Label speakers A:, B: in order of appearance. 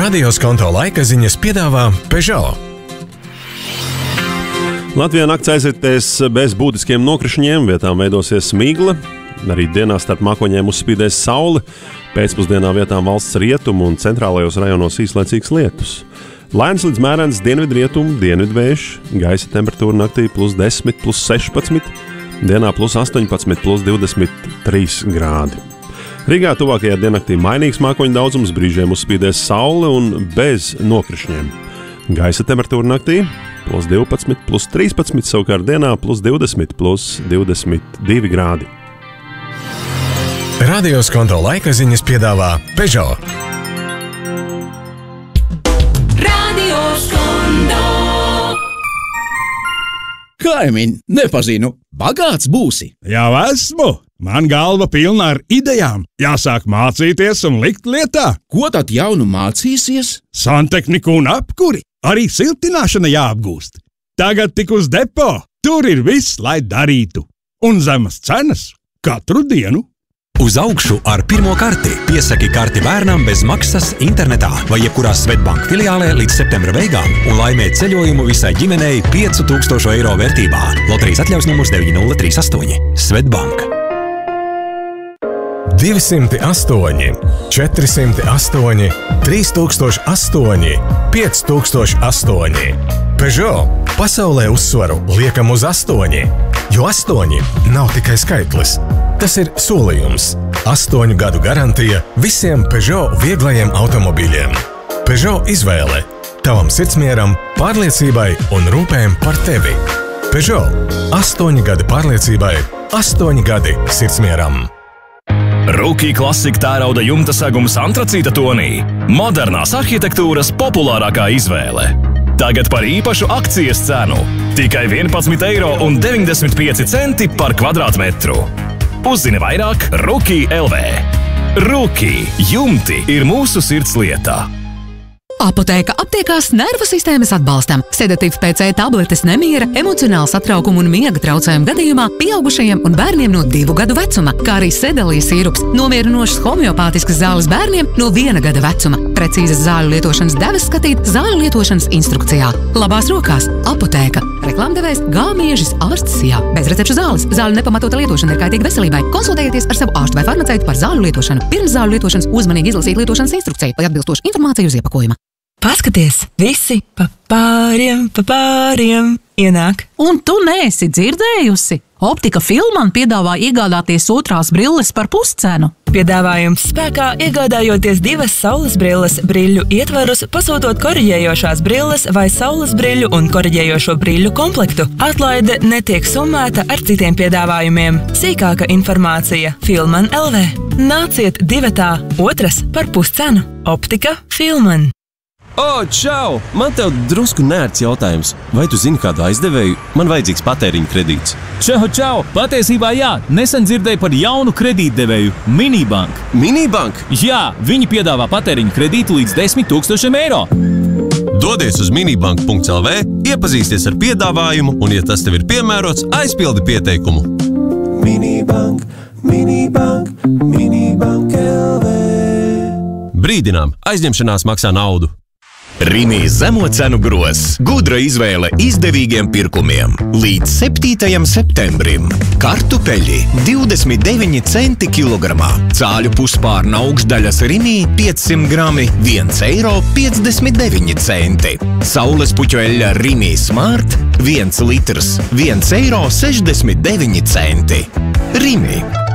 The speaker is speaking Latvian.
A: Radio Skonto laika ziņas piedāvā Peugeot.
B: Latvijā nakts aizritēs bez būtiskiem nokrišņiem, vietām veidosies smīgle. Arī dienā starp mākoņiem uzspīdēs saule, pēcpusdienā vietām valsts rietumu un centrālajos rajonos īslaicīgs lietus. Lēns līdz mērens dienvidrietumu, dienvidvējš, gaisa temperatūra naktī +10, +16, dienā +18, +23 grādi. Rīgā tuvākajā diennaktī mainīgs mākoņu daudzums, brīžiem uzspīdēs saule un bez nokrišņiem. Gaisa temperatūra naktī +12, +13, savukārt dienā +20, +22 grādi.
A: Radio Skonto laika ziņas piedāvā Peugeot.
C: Radio Skonto.
D: Kaimiņ, nepazinu, bagāts būsi.
E: Jau esmu! Man galva pilna ar idejām. Jāsāk mācīties un likt lietā.
D: Ko tad jaunu mācīsies?
E: Santehniku un apkuri. Arī siltināšana jāapgūst. Tagad tik uz depo. Tur ir viss, lai darītu. Un zemas cenas katru dienu.
F: Uz augšu ar pirmo karti. Piesaki karti bērnam bez maksas internetā vai jebkurā Svetbank filiālē līdz septembra beigām un laimē ceļojumu visai ģimenei 5000 eiro vērtībā. Loterijas atļaus numurs 9038. Svetbank.
A: 208, 408, 3008, 5008. Peugeot. Pasaulē uzsvaru liekam uz 8, jo 8 nav tikai skaitlis. Tas ir solījums. 8 gadu garantija visiem Peugeot vieglajiem automobīļiem. Peugeot izvēle. Tavam sirdsmieram, pārliecībai un rūpēm par tevi. Peugeot. 8 gadi pārliecībai, 8 gadi sirdsmieram.
G: Rookie klasika tērauda jumta segums antracīta tonī. Modernās arhitektūras populārākā izvēle. Tagad par īpašu akcijas cenu. Tikai 11,95 eiro par kvadrātmetru. Uzzini vairāk Rookie LV. Rookie jumti ir mūsu sirdslieta.
H: Apotēka aptiekās nervu sistēmas atbalstam. Sedatīvs PC tabletes nemiera, emocionāla satraukuma un miega traucējumu gadījumā pieaugušajiem un bērniem no 2 gadu vecuma, kā arī sedalija sīrups, nomierinošas homeopātiskas zāles bērniem no 1 gada vecuma. Precīzas zāļu lietošanas devas skatīt zāļu lietošanas instrukcijā. Labās rokās Apotēka. Reklāmdevējs Gāmiežis ārsts Sijā. Bez recepšu zāles. Zāļu nepamatota lietošana ir kaitīga veselībai. Konsultējieties ar savu ārstu vai farmaceitu par zāļu lietošanu. Pirms zāļu lietošanas uzmanīgi izlasīt lietošanas instrukciju vai atbilstošu informāciju uz iepakojuma.
I: Paskaties, visi pa pāriem ienāk.
J: Un tu neesi dzirdējusi? Optika Filman piedāvā iegādāties otrās brilles par puscenu.
I: Piedāvājums spēkā iegādājoties 2 saules brilles briļu ietvarus, pasūtot koriģējošās brilles vai saules briļu un koriģējošo briļu komplektu. Atlaide netiek summēta ar citiem piedāvājumiem. Sīkāka informācija Filman LV. Nāciet 2. otras par puscenu. Optika Filman.
K: O, čau! Man tev drusku nērts jautājums. Vai tu zini kādu aizdevēju? Man vajadzīgs patēriņa kredīts.
L: Čau! Patiesībā jā, nesen dzirdēju par jaunu kredītdevēju – Minibank.
K: Minibank?
L: Jā, viņi piedāvā patēriņa kredītu līdz 10 000 eiro.
K: Dodies uz minibank.lv, iepazīsties ar piedāvājumu un, ja tas tev ir piemērots, aizpildi pieteikumu. Minibank LV. Brīdinām, aizņemšanās maksā naudu.
M: Rimi zemo cenu gros. Gudra izvēle izdevīgiem pirkumiem. Līdz 7. septembrim. Kartupeļi 29 centi kilogramā. Cāļu puspārna augšdaļas Rimi 500 grami 1,59 eiro. Saules puķu eļļa Rimi Smart 1 litrs 1,69 eiro. Rimi.